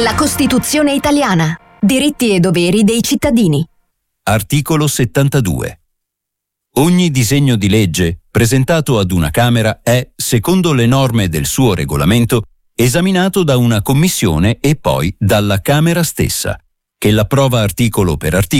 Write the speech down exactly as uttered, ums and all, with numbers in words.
La Costituzione italiana. Diritti e doveri dei cittadini. Articolo settantadue. Ogni disegno di legge presentato ad una Camera è, secondo le norme del suo regolamento, esaminato da una commissione e poi dalla Camera stessa, che l'approva articolo per articolo